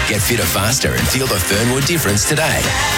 Get fitter faster and feel the Fernwood difference today.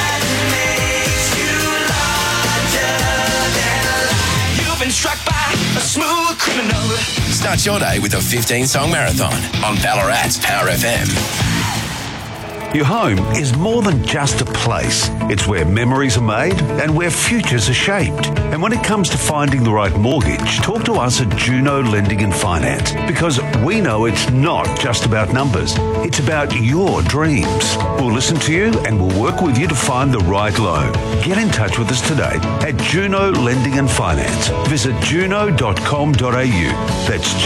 You've been struck by a smooth criminal. Start your day with a 15-song marathon on Ballarat's Power FM. Your home is more than just a place. It's where memories are made and where futures are shaped. And when it comes to finding the right mortgage, talk to us at Juno Lending and Finance, because we know it's not just about numbers. It's about your dreams. We'll listen to you and we'll work with you to find the right loan. Get in touch with us today at Juno Lending and Finance. Visit juno.com.au. That's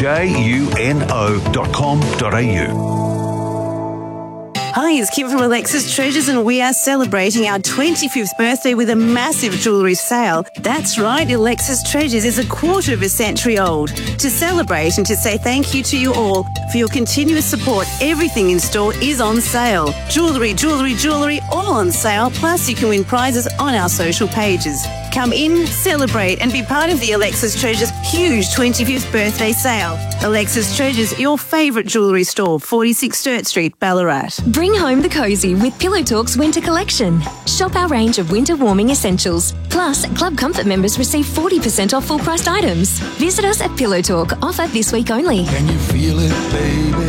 juno.com.au. Hi, it's Kim from Alexis Treasures, and we are celebrating our 25th birthday with a massive jewellery sale. That's right, Alexis Treasures is a quarter of a century old. To celebrate and to say thank you to you all for your continuous support, everything in store is on sale. Jewellery, all on sale, plus you can win prizes on our social pages. Come in, celebrate and be part of the Alexis Treasures huge 25th birthday sale. Alexis Treasures, your favourite jewellery store, 46 Sturt Street, Ballarat. Bring home the cosy with Pillow Talk's winter collection. Shop our range of winter warming essentials. Plus, Club Comfort members receive 40% off full-priced items. Visit us at Pillow Talk. Offer this week only. Can you feel it, baby?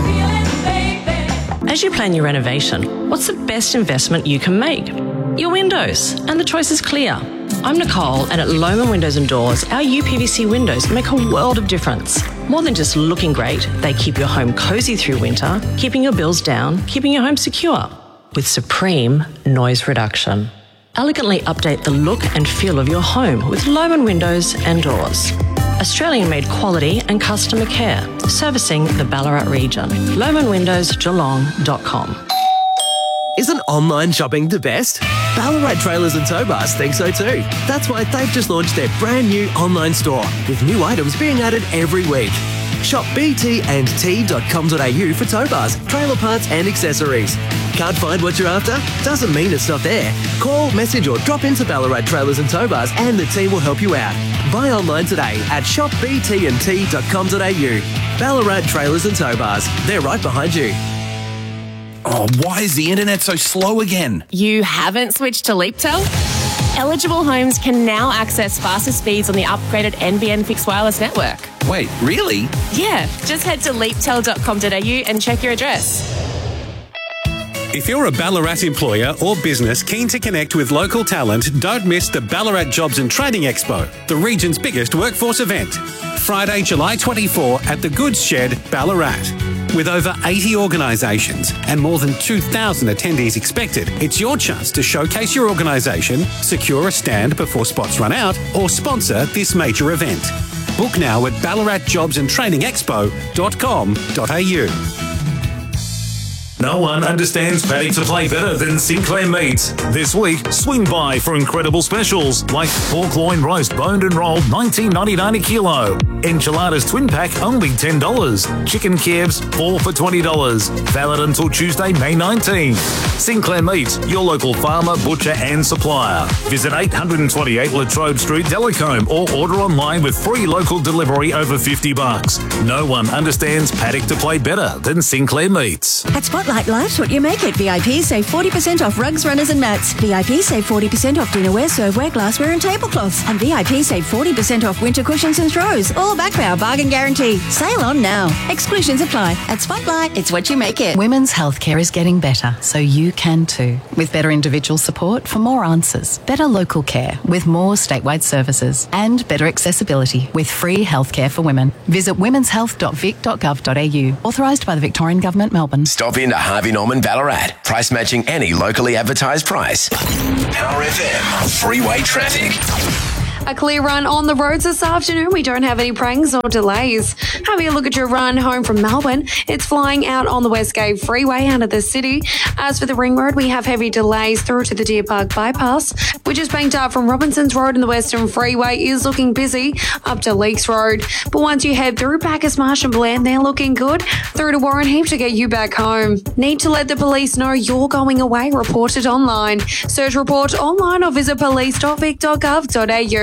As you plan your renovation, what's the best investment you can make? Your windows, and the choice is clear. I'm Nicole, and at Lohmann Windows and Doors, our UPVC windows make a world of difference. More than just looking great, they keep your home cosy through winter, keeping your bills down, keeping your home secure. With supreme noise reduction. Elegantly update the look and feel of your home with Lohmann Windows and Doors. Australian-made quality and customer care, servicing the Ballarat region. LoehmannWindowsGeelong.com. Isn't online shopping the best? Ballarat Trailers and Tow Bars think so too. That's why they've just launched their brand new online store with new items being added every week. Shop btandt.com.au for tow bars, trailer parts and accessories. Can't find what you're after? Doesn't mean it's not there. Call, message or drop into Ballarat Trailers and Tow Bars and the team will help you out. Buy online today at shopbtandt.com.au. Ballarat Trailers and Tow Bars. They're right behind you. Oh, why is the internet so slow again? You haven't switched to LeapTel? Eligible homes can now access faster speeds on the upgraded NBN fixed wireless network. Wait, really? Yeah, just head to leaptel.com.au and check your address. If you're a Ballarat employer or business keen to connect with local talent, don't miss the Ballarat Jobs and Training Expo, the region's biggest workforce event. Friday, July 24 at the Goods Shed, Ballarat. With over 80 organisations and more than 2,000 attendees expected, it's your chance to showcase your organisation, secure a stand before spots run out, or sponsor this major event. Book now at ballaratjobsandtrainingexpo.com.au. No one understands paddock to play better than Sinclair Meats. This week, swing by for incredible specials like pork loin roast boned and rolled $19.99 a kilo. Enchiladas twin pack only $10. Chicken kebabs 4 for $20. Valid until Tuesday, May 19. Sinclair Meats, your local farmer, butcher and supplier. Visit 828 Latrobe Street, Delacombe, or order online with free local delivery over $50. No one understands paddock to play better than Sinclair Meats. At Spotlight Life's what you make it. VIP save 40% off rugs, runners and mats. VIP save 40% off dinnerware, serveware, glassware and tablecloths. And VIP save 40% off winter cushions and throws. All backed by our bargain guarantee. Sale on now. Exclusions apply. At Spotlight, it's what you make it. Women's healthcare is getting better, so you can too. With better individual support for more answers, better local care with more statewide services, and better accessibility with free healthcare for women. Visit womenshealth.vic.gov.au. Authorised by the Victorian Government, Melbourne. Stop in to Harvey Norman Ballarat. Price matching any locally advertised price. Power FM. Freeway traffic. A clear run on the roads this afternoon. We don't have any pranks or delays. Having a look at your run home from Melbourne. It's flying out on the West Gate Freeway out of the city. As for the Ring Road, we have heavy delays through to the Deer Park Bypass, which is banked up from Robinson's Road and the Western Freeway is looking busy up to Leakes Road. But once you head through Bacchus Marsh and Bland, they're looking good through to Warren Heap to get you back home. Need to let the police know you're going away? Report it online. Search Report online or visit police.vic.gov.au.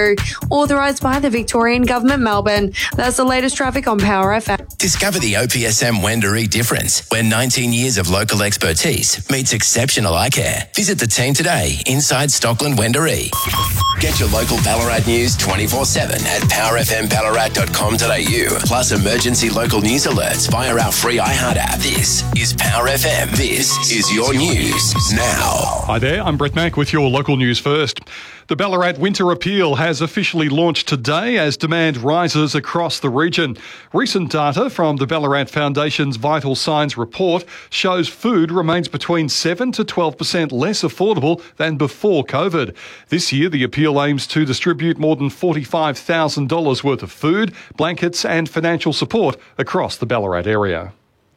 through. Authorised by the Victorian Government, Melbourne. That's the latest traffic on Power FM. Discover the OPSM Wendouree difference, where 19 years of local expertise meets exceptional eye care. Visit the team today inside Stockland Wendouree. Get your local Ballarat news 24/7 at powerfmballarat.com.au. Plus emergency local news alerts via our free iHeart app. This is Power FM. This is your news now. Hi there, I'm Brett Mack with your local news first. The Ballarat Winter Appeal has officially launched today as demand rises across the region. Recent data from the Ballarat Foundation's Vital Signs report shows food remains between 7 to 12% less affordable than before COVID. This year, the appeal aims to distribute more than $45,000 worth of food, blankets and financial support across the Ballarat area.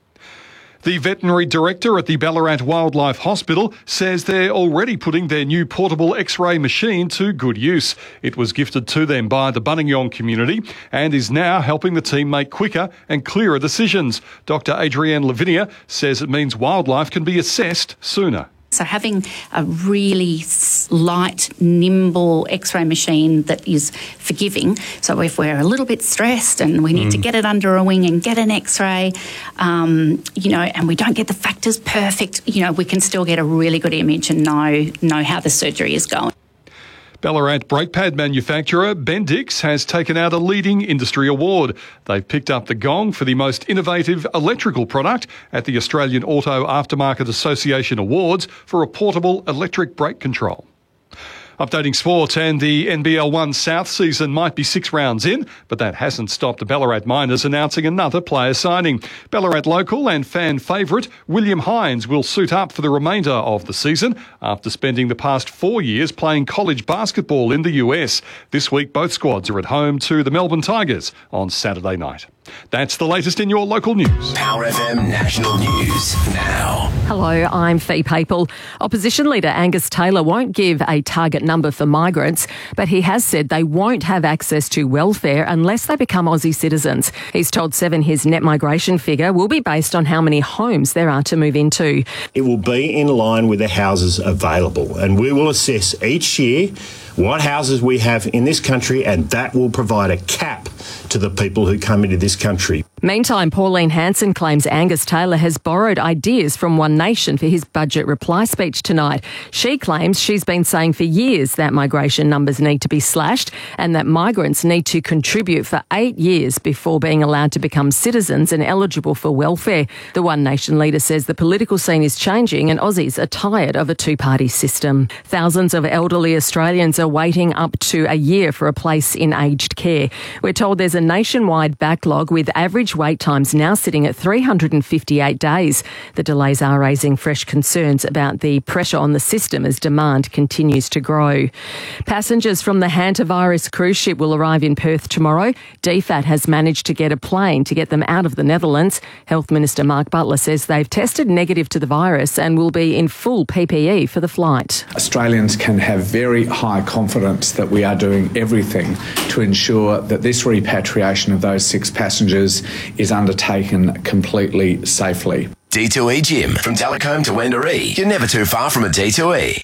The veterinary director at the Ballarat Wildlife Hospital says they're already putting their new portable X-ray machine to good use. It was gifted to them by the Buninyong community and is now helping the team make quicker and clearer decisions. Dr. Adrienne Lavinia says it means wildlife can be assessed sooner. So having a really light, nimble X-ray machine that is forgiving. So if we're a little bit stressed and we need to get it under a wing and get an X-ray, and we don't get the factors perfect, we can still get a really good image and know how the surgery is going. Ballarat brake pad manufacturer Bendix has taken out a leading industry award. They've picked up the gong for the most innovative electrical product at the Australian Auto Aftermarket Association Awards for a portable electric brake control. Updating sport, and the NBL 1 South season might be 6 rounds in, but that hasn't stopped the Ballarat Miners announcing another player signing. Ballarat local and fan favourite William Hines will suit up for the remainder of the season after spending the past 4 years playing college basketball in the US. This week, both squads are at home to the Melbourne Tigers on Saturday night. That's the latest in your local news. Power FM National News now. Hello, I'm Fee Papel. Opposition leader Angus Taylor won't give a target number for migrants, but he has said they won't have access to welfare unless they become Aussie citizens. He's told Seven his net migration figure will be based on how many homes there are to move into. It will be in line with the houses available, and we will assess each year what houses we have in this country, and that will provide a cap to the people who come into this country. Meantime, Pauline Hanson claims Angus Taylor has borrowed ideas from One Nation for his budget reply speech tonight. She claims she's been saying for years that migration numbers need to be slashed and that migrants need to contribute for 8 years before being allowed to become citizens and eligible for welfare. The One Nation leader says the political scene is changing and Aussies are tired of a two-party system. Thousands of elderly Australians are waiting up to a year for a place in aged care. We're told there's a nationwide backlog with average wait times now sitting at 358 days. The delays are raising fresh concerns about the pressure on the system as demand continues to grow. Passengers from the Hantavirus cruise ship will arrive in Perth tomorrow. DFAT has managed to get a plane to get them out of the Netherlands. Health Minister Mark Butler says they've tested negative to the virus and will be in full PPE for the flight. Australians can have very high confidence that we are doing everything to ensure that this repatriation of those 6 passengers is undertaken completely safely. D2E Gym. From Telecombe to Wendouree, you're never too far from a D2E.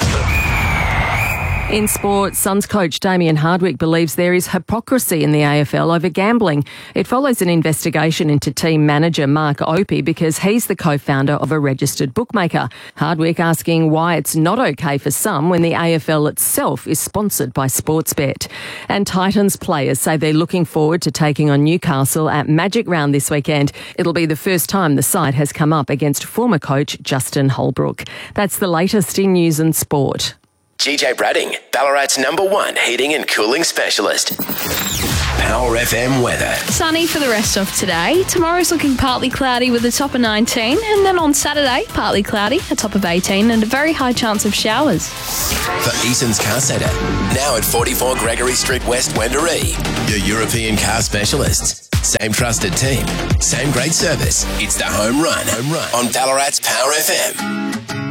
In sport, Suns coach Damien Hardwick believes there is hypocrisy in the AFL over gambling. It follows an investigation into team manager Mark Opie because he's the co-founder of a registered bookmaker. Hardwick asking why it's not okay for some when the AFL itself is sponsored by Sportsbet. And Titans players say they're looking forward to taking on Newcastle at Magic Round this weekend. It'll be the first time the side has come up against former coach Justin Holbrook. That's the latest in news and sport. GJ Bradding, Ballarat's #1 heating and cooling specialist. Power FM weather. Sunny for the rest of today. Tomorrow's looking partly cloudy with a top of 19, and then on Saturday, partly cloudy, a top of 18, and a very high chance of showers. For Eason's Car Centre, now at 44 Gregory Street West, Wendouree. Your European car specialists. Same trusted team, same great service. It's the home run on Ballarat's Power FM.